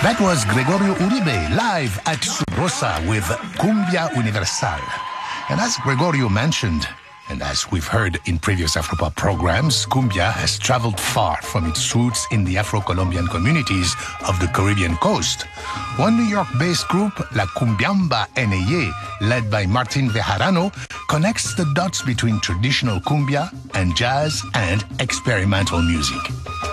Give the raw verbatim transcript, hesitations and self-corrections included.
That was Gregorio Uribe live at Subrosa with Cumbia Universal. And as Gregorio mentioned, and as we've heard in previous Afropop programs, cumbia has traveled far from its roots in the Afro-Colombian communities of the Caribbean coast. One New York-based group, La Cumbiamba N A Y, led by Martin Bejarano, connects the dots between traditional cumbia and jazz and experimental music.